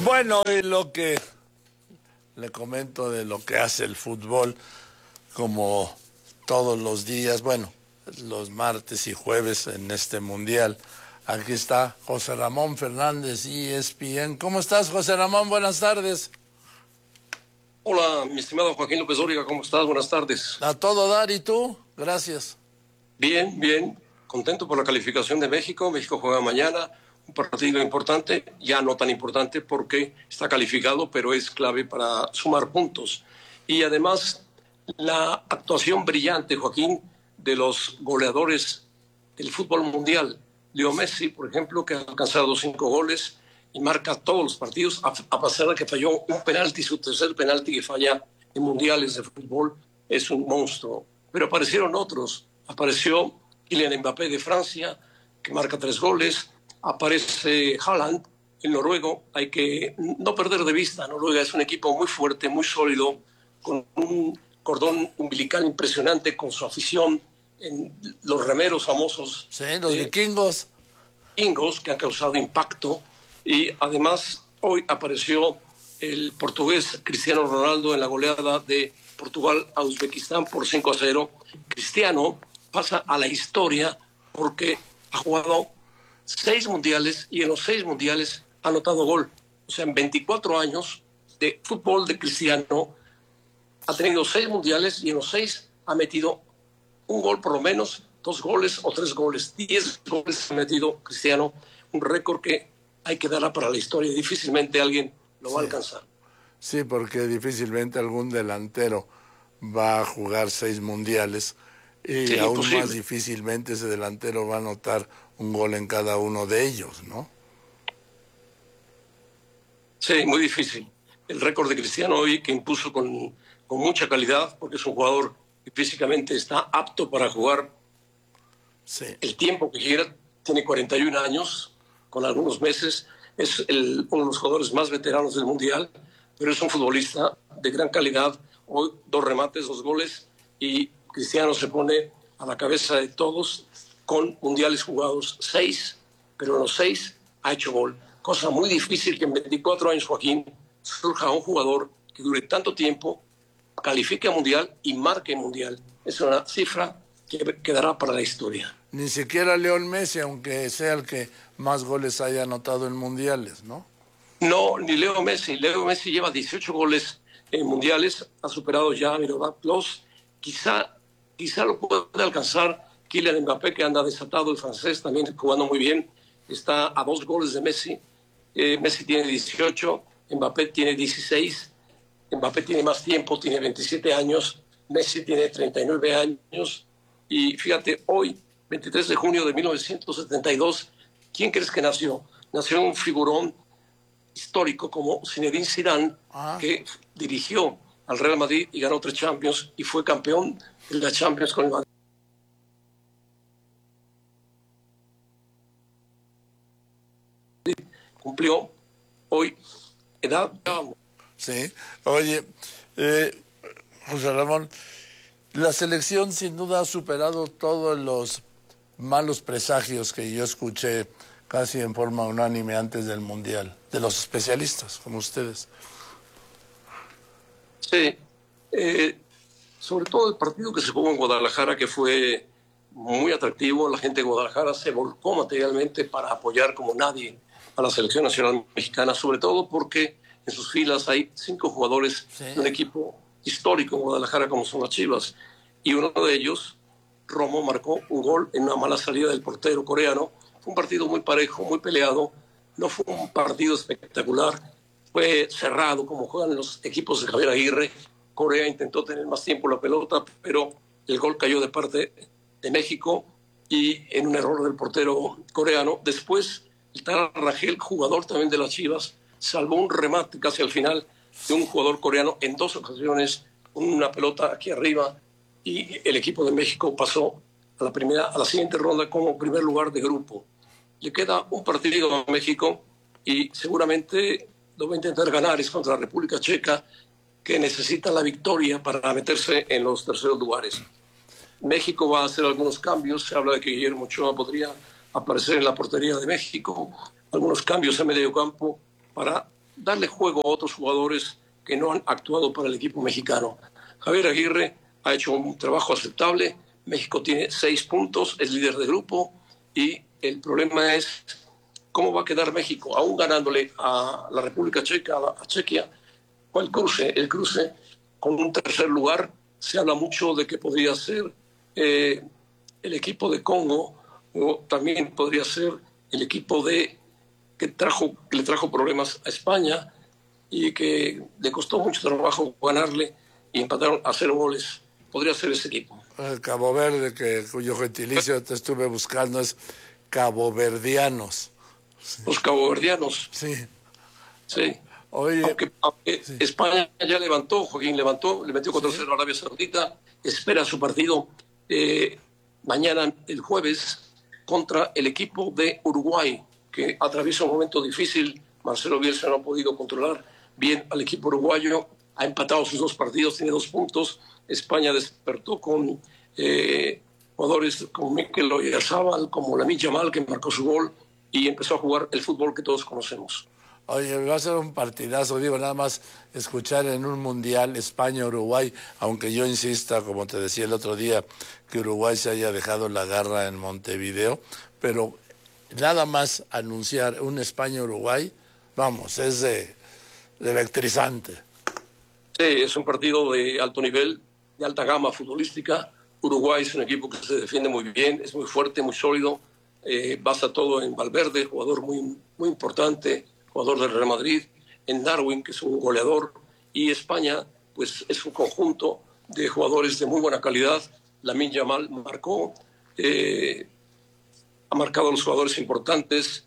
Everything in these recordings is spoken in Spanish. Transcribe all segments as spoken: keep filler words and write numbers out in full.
Bueno, y lo que le comento de lo que hace el fútbol, como todos los días, bueno, los martes y jueves en este mundial. Aquí está José Ramón Fernández, E S P N. ¿Cómo estás, José Ramón? Buenas tardes. Hola, mi estimado Joaquín López Dóriga, ¿cómo estás? Buenas tardes. A todo dar, ¿y tú? Gracias. Bien, bien. Contento por la calificación de México. México juega mañana, un partido importante, ya no tan importante porque está calificado, pero es clave para sumar puntos. Y además, la actuación brillante, Joaquín, de los goleadores del fútbol mundial. Leo Messi, por ejemplo, que ha alcanzado cinco goles y marca todos los partidos, a, a pesar de que falló un penalti, su tercer penalti que falla en mundiales de fútbol, es un monstruo. Pero aparecieron otros. Apareció Kylian Mbappé de Francia, que marca tres goles. Aparece Haaland, el noruego. Hay que no perder de vista, Noruega es un equipo muy fuerte, muy sólido, con un cordón umbilical impresionante, con su afición, en los remeros famosos. Sí, los eh, vikingos. Vikingos que han causado impacto. Y además hoy apareció el portugués Cristiano Ronaldo en la goleada de Portugal a Uzbekistán por cinco a cero. Cristiano pasa a la historia porque ha jugado seis mundiales y en los seis mundiales ha anotado gol. O sea, en veinticuatro años de fútbol de Cristiano ha tenido seis mundiales y en los seis ha metido un gol por lo menos, dos goles o tres goles. Diez goles ha metido Cristiano, un récord que hay que darla para la historia. Difícilmente alguien lo va sí. a alcanzar. Sí, porque difícilmente algún delantero va a jugar seis mundiales y sí, aún imposible. Más difícilmente ese delantero va a anotar un gol en cada uno de ellos, ¿no? Sí, muy difícil. El récord de Cristiano hoy que impuso con, con mucha calidad, porque es un jugador que físicamente está apto para jugar sí. el tiempo que quiera, tiene cuarenta y un años, con algunos meses, es el, uno de los jugadores más veteranos del Mundial, pero es un futbolista de gran calidad. Hoy dos remates, dos goles, y Cristiano se pone a la cabeza de todos con mundiales jugados, seis, pero en los seis ha hecho gol. Cosa muy difícil que en veinticuatro años, Joaquín, surja un jugador que dure tanto tiempo, califique a mundial y marque mundial. Es una cifra que quedará para la historia. Ni siquiera León Messi, aunque sea el que más goles haya anotado en mundiales, ¿no? No, ni Leo Messi. Leo Messi lleva dieciocho goles en mundiales, ha superado ya a Miroslav Klose. Quizá, quizá lo pueda alcanzar Kylian Mbappé, que anda desatado, el francés, también jugando muy bien. Está a dos goles de Messi. Eh, Messi tiene dieciocho, Mbappé tiene dieciséis. Mbappé tiene más tiempo, tiene veintisiete años. Messi tiene treinta y nueve años. Y fíjate, hoy, veintitrés de junio de mil novecientos setenta y dos, ¿quién crees que nació? Nació un figurón histórico como Zinedine Zidane, ah. que dirigió al Real Madrid y ganó tres Champions y fue campeón de la Champions con el Madrid. Cumplió hoy edad. Sí, oye, eh, José Ramón, la selección sin duda ha superado todos los malos presagios que yo escuché casi en forma unánime antes del Mundial, de los especialistas como ustedes. Sí, eh, sobre todo el partido que se jugó en Guadalajara, que fue muy atractivo. La gente de Guadalajara se volcó materialmente para apoyar como nadie a la selección nacional mexicana, sobre todo porque en sus filas hay cinco jugadores sí. de un equipo histórico en Guadalajara como son las Chivas, y uno de ellos, Romo, marcó un gol en una mala salida del portero coreano. Fue un partido muy parejo, muy peleado, no fue un partido espectacular, fue cerrado como juegan los equipos de Javier Aguirre. Corea intentó tener más tiempo la pelota, pero el gol cayó de parte de México y en un error del portero coreano. Después, el Tara Rangel, jugador también de las Chivas, salvó un remate casi al final de un jugador coreano en dos ocasiones, una pelota aquí arriba, y el equipo de México pasó a la primera, a la siguiente ronda como primer lugar de grupo. Le queda un partido a México y seguramente lo va a intentar ganar, es contra la República Checa, que necesita la victoria para meterse en los terceros lugares. México va a hacer algunos cambios, se habla de que Guillermo Ochoa podría aparecer en la portería de México, algunos cambios en medio campo para darle juego a otros jugadores que no han actuado para el equipo mexicano. Javier Aguirre ha hecho un trabajo aceptable. México tiene seis puntos, es líder de grupo, y el problema es cómo va a quedar México, aún ganándole a la República Checa, a Chequia, o el cruce, el cruce con un tercer lugar. Se habla mucho de que podría ser eh, el equipo de Congo, o también podría ser el equipo de que, trajo, que le trajo problemas a España y que le costó mucho trabajo ganarle y empataron a cero goles. Podría ser ese equipo. El Cabo Verde, que, cuyo gentilicio te estuve buscando, es caboverdianos. Sí. Los caboverdianos. Sí. Sí. Oye, aunque, aunque sí. España ya levantó, Joaquín levantó, le metió cuatro cero sí. a Arabia Saudita, espera su partido eh, mañana, el jueves, contra el equipo de Uruguay, que atraviesa un momento difícil. Marcelo Bielsa no ha podido controlar bien al equipo uruguayo, ha empatado sus dos partidos, tiene dos puntos. España despertó con eh, jugadores como Mikel Oyarzabal, como Lamine Yamal, que marcó su gol, y empezó a jugar el fútbol que todos conocemos. Oye, va a ser un partidazo, digo, nada más escuchar en un mundial España-Uruguay, aunque yo insista, como te decía el otro día, que Uruguay se haya dejado la garra en Montevideo, pero nada más anunciar un España-Uruguay, vamos, es de, de electrizante. Sí, es un partido de alto nivel, de alta gama futbolística. Uruguay es un equipo que se defiende muy bien, es muy fuerte, muy sólido, eh, basa todo en Valverde, jugador muy, muy importante, jugador del Real Madrid, en Darwin, que es un goleador, y España, pues es un conjunto de jugadores de muy buena calidad. Lamine Yamal marcó, eh, ha marcado a los jugadores importantes.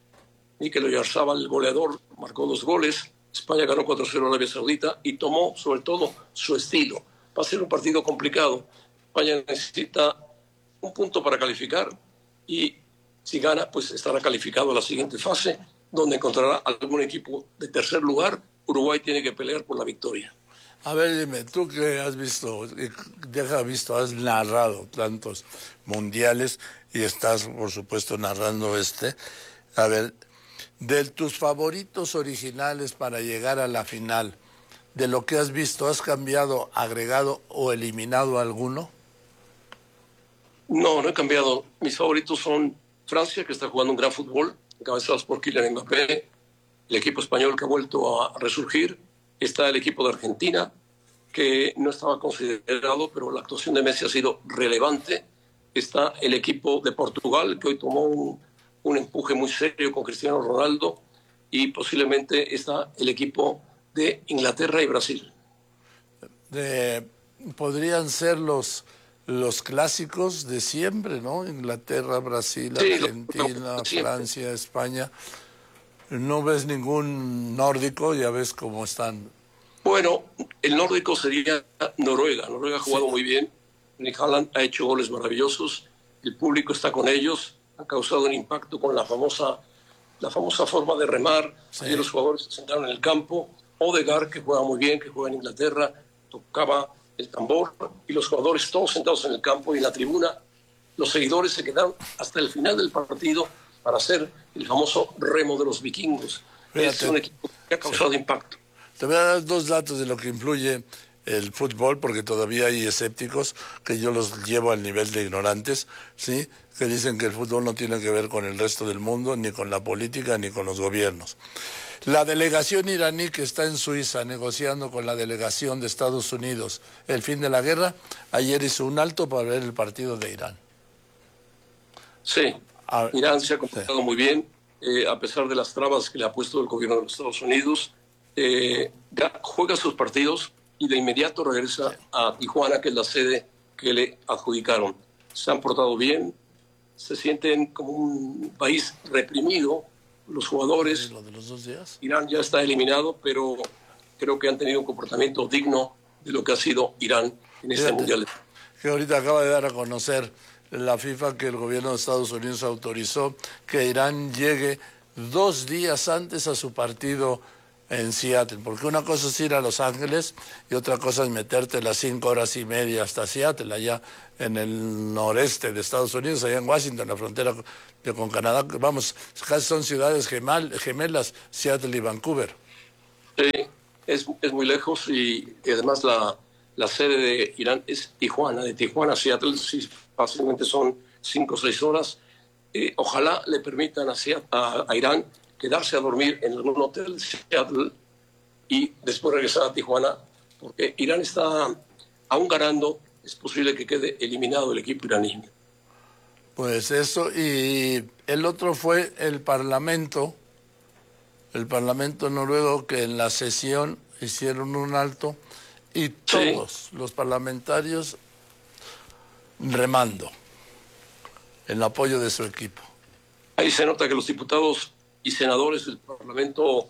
Mikel Oyarzabal, el goleador, marcó dos goles. España ganó cuatro cero a Arabia Saudita y tomó, sobre todo, su estilo. Va a ser un partido complicado. España necesita un punto para calificar y si gana, pues estará calificado a la siguiente fase, donde encontrará algún equipo de tercer lugar. Uruguay tiene que pelear por la victoria. A ver, dime, tú que has visto, deja visto, has narrado tantos mundiales y estás, por supuesto, narrando este. A ver, de tus favoritos originales para llegar a la final, de lo que has visto, ¿has cambiado, agregado o eliminado alguno? No, no he cambiado. Mis favoritos son Francia, que está jugando un gran fútbol, encabezados por Kylian Mbappé, el equipo español que ha vuelto a resurgir. Está el equipo de Argentina, que no estaba considerado, pero la actuación de Messi ha sido relevante. Está el equipo de Portugal, que hoy tomó un, un empuje muy serio con Cristiano Ronaldo, y posiblemente está el equipo de Inglaterra y Brasil. De, podrían ser los, los clásicos de siempre, ¿no? Inglaterra, Brasil, sí, Argentina, Francia, España. ¿No ves ningún nórdico? Ya ves cómo están. Bueno, el nórdico sería Noruega. Noruega ha jugado sí. muy bien. Nick Haaland ha hecho goles maravillosos. El público está con ellos. Ha causado un impacto con la famosa, la famosa forma de remar. Sí. Ayer los jugadores se sentaron en el campo. Odegaard, que juega muy bien, que juega en Inglaterra, tocaba el tambor. Y los jugadores todos sentados en el campo y en la tribuna. Los seguidores se quedaron hasta el final del partido para hacer el famoso remo de los vikingos. Fíjate. Es un equipo que ha causado sí. impacto. Te voy a dar dos datos de lo que influye el fútbol, porque todavía hay escépticos que yo los llevo al nivel de ignorantes, ¿sí? Que dicen que el fútbol no tiene que ver con el resto del mundo, ni con la política, ni con los gobiernos. La delegación iraní que está en Suiza negociando con la delegación de Estados Unidos el fin de la guerra, ayer hizo un alto para ver el partido de Irán. Sí, a, Irán se ha comportado sí. muy bien, eh, a pesar de las trabas que le ha puesto el gobierno de los Estados Unidos. Eh, juega sus partidos y de inmediato regresa sí. a Tijuana, que es la sede que le adjudicaron. Se han portado bien, se sienten como un país reprimido los jugadores. ¿Lo de los dos días? Irán ya está eliminado, pero creo que han tenido un comportamiento digno de lo que ha sido Irán en este Fíjate, mundial. Que ahorita acaba de dar a conocer la FIFA que el gobierno de Estados Unidos autorizó que Irán llegue dos días antes a su partido en Seattle, porque una cosa es ir a Los Ángeles y otra cosa es meterte las cinco horas y media hasta Seattle, allá en el noreste de Estados Unidos, allá en Washington, la frontera de, con Canadá. Vamos, casi son ciudades gemal, gemelas, Seattle y Vancouver. Sí, es, es muy lejos y, y además la, la sede de Irán es Tijuana, de Tijuana a Seattle, sí, fácilmente son cinco o seis horas. Eh, ojalá le permitan a, a, a Irán quedarse a dormir en un hotel de Seattle y después regresar a Tijuana, porque Irán está aún ganando, es posible que quede eliminado el equipo iraní. Pues eso, y el otro fue el Parlamento, el Parlamento noruego, que en la sesión hicieron un alto y todos sí. los parlamentarios remando en apoyo de su equipo. Ahí se nota que los diputados y senadores del Parlamento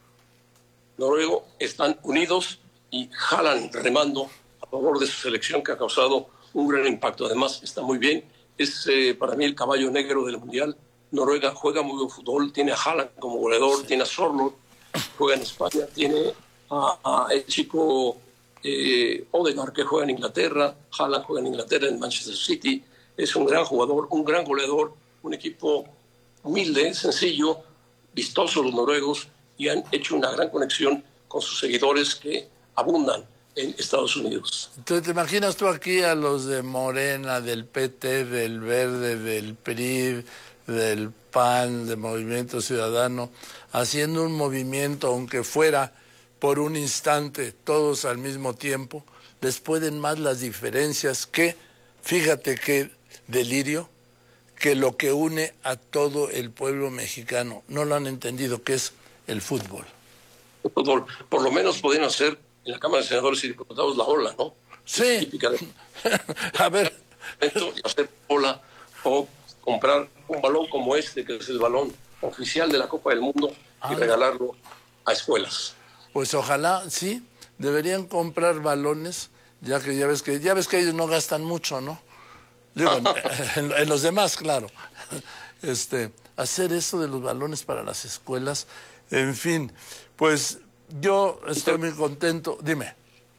noruego están unidos y jalan remando a favor de su selección, que ha causado un gran impacto. Además, está muy bien. Es eh, para mí el caballo negro del Mundial. Noruega juega muy buen fútbol, tiene a Haaland como goleador, sí. tiene a Sorloth, juega en España, tiene a, a el chico eh, Odegaard, que juega en Inglaterra, Haaland juega en Inglaterra, en Manchester City. Es un gran jugador, un gran goleador, un equipo humilde, sencillo, vistoso los noruegos, y han hecho una gran conexión con sus seguidores que abundan en Estados Unidos. Entonces, ¿te imaginas tú aquí a los de Morena, del P T, del Verde, del P R I, del P A N, del Movimiento Ciudadano, haciendo un movimiento, aunque fuera por un instante, todos al mismo tiempo? Les pueden más las diferencias que, fíjate qué delirio, que lo que une a todo el pueblo mexicano. No lo han entendido, que es el fútbol. El fútbol. Por lo menos podrían hacer en la Cámara de Senadores y Diputados la ola, ¿no? Sí. Es típica de... A ver. Y hacer ola o comprar un balón como este, que es el balón oficial de la Copa del Mundo, ah, y regalarlo a escuelas. Pues ojalá, sí, deberían comprar balones, ya que ya ves que ya ves que ellos no gastan mucho, ¿no? Digo, en, en los demás, claro. Este, hacer eso de los balones para las escuelas, en fin, pues yo estoy muy contento. Dime.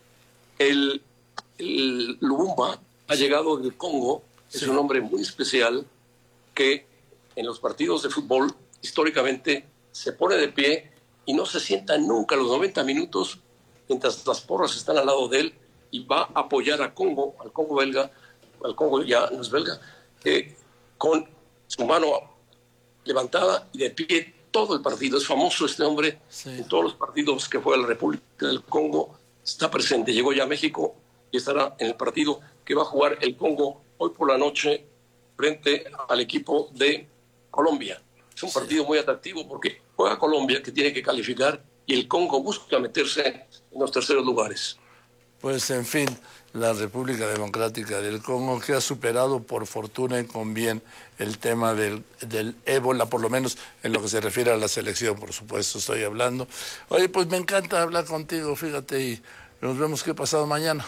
El, el Lubumba ha llegado del Congo, es sí. un hombre muy especial que en los partidos de fútbol históricamente se pone de pie y no se sienta nunca los noventa minutos mientras las porras están al lado de él, y va a apoyar a Congo, al Congo belga, al Congo ya no es belga, eh, con su mano levantada y de pie todo el partido. Es famoso este hombre, sí. en todos los partidos que juega la República del Congo está presente. Llegó ya a México y estará en el partido que va a jugar el Congo hoy por la noche frente al equipo de Colombia. Es un sí. partido muy atractivo porque juega Colombia, que tiene que calificar, y el Congo busca meterse en los terceros lugares. Pues en fin, la República Democrática del Congo, que ha superado por fortuna y con bien el tema del, del ébola, por lo menos en lo que se refiere a la selección, por supuesto, estoy hablando. Oye, pues me encanta hablar contigo, fíjate, y nos vemos qué pasado mañana.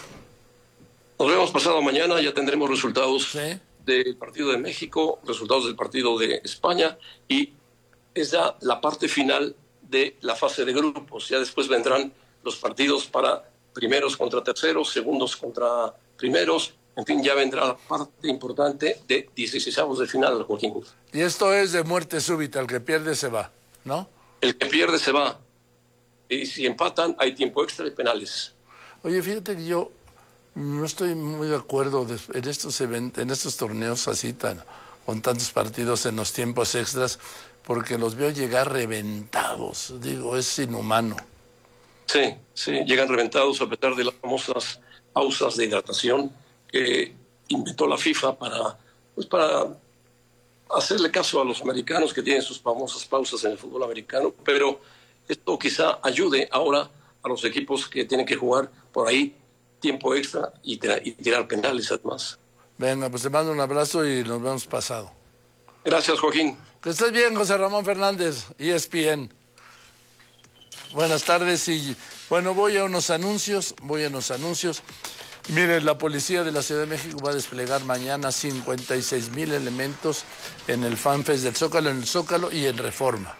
Nos vemos pasado mañana, ya tendremos resultados ¿sí? del partido de México, resultados del partido de España, y es ya la parte final de la fase de grupos. Ya después vendrán los partidos para primeros contra terceros, segundos contra primeros, en fin, ya vendrá la parte importante de dieciseisavos de final, Joaquín. Y esto es de muerte súbita, el que pierde se va, ¿no? El que pierde se va, y si empatan hay tiempo extra y penales. Oye, fíjate que yo no estoy muy de acuerdo de, en estos eventos, en estos torneos así tan, con tantos partidos en los tiempos extras, porque los veo llegar reventados, digo, es inhumano. Sí, sí, llegan reventados a pesar de las famosas pausas de hidratación que inventó la FIFA para, pues para hacerle caso a los americanos, que tienen sus famosas pausas en el fútbol americano, pero esto quizá ayude ahora a los equipos que tienen que jugar por ahí tiempo extra y, y tirar penales además. Venga, pues te mando un abrazo y nos vemos pasado. Gracias, Joaquín. Que estés bien, José Ramón Fernández, E S P N. Buenas tardes y bueno, voy a unos anuncios, voy a unos anuncios. Miren, la policía de la Ciudad de México va a desplegar mañana cincuenta y seis mil elementos en el FanFest del Zócalo, en el Zócalo y en Reforma.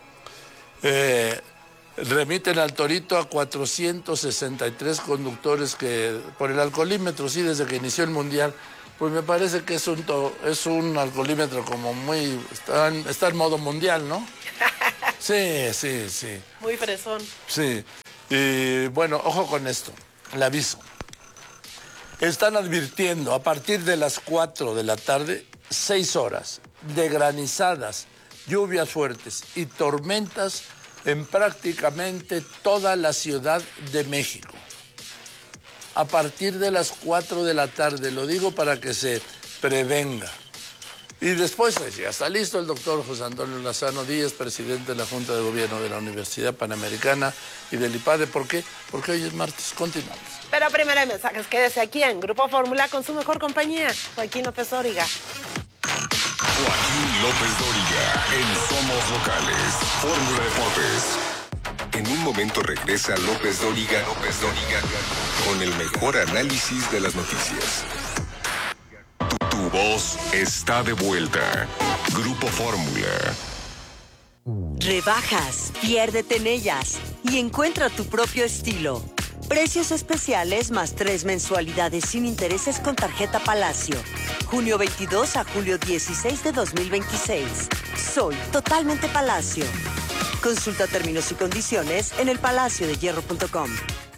Eh, remiten al Torito a cuatrocientos sesenta y tres conductores que por el alcoholímetro, sí, desde que inició el Mundial, pues me parece que es un, to, es un alcoholímetro como muy, está en, está en modo mundial, ¿no? Sí, sí, sí. Muy fresón. Sí. Y bueno, ojo con esto, el aviso. Están advirtiendo a partir de las cuatro de la tarde, seis horas de granizadas, lluvias fuertes y tormentas en prácticamente toda la Ciudad de México. A partir de las cuatro de la tarde, lo digo para que se prevenga. Y después, ya está listo el doctor José Antonio Lozano Díaz, presidente de la Junta de Gobierno de la Universidad Panamericana y del IPADE. ¿Por qué? Porque hoy es martes. Continuamos. Pero primero hay mensajes. Quédese aquí en Grupo Fórmula con su mejor compañía, Joaquín López Dóriga. Joaquín López Dóriga, en Somos Locales, Fórmula Deportes. En un momento regresa López Dóriga, López Dóriga, con el mejor análisis de las noticias. Tu, tu voz está de vuelta. Grupo Fórmula. Rebajas, piérdete en ellas y encuentra tu propio estilo. Precios especiales más tres mensualidades sin intereses con tarjeta Palacio. junio veintidós a julio dieciséis de dos mil veintiséis. Soy totalmente Palacio. Consulta términos y condiciones en el palacio de hierro punto com.